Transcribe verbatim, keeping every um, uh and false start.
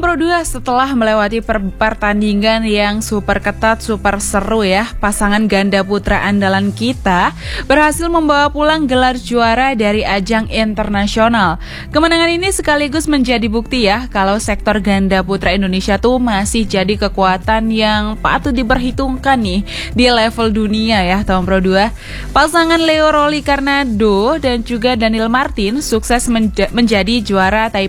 Pro dua, setelah melewati per- pertandingan yang super ketat, super seru ya, pasangan ganda putra andalan kita berhasil membawa pulang gelar juara dari ajang internasional. Kemenangan ini sekaligus menjadi bukti ya kalau sektor ganda putra Indonesia tuh masih jadi kekuatan yang patut diperhitungkan nih di level dunia ya, Tom Pro dua. Pasangan Leo Rolly Carnado dan juga Daniel Martin sukses menja- menjadi juara Taipei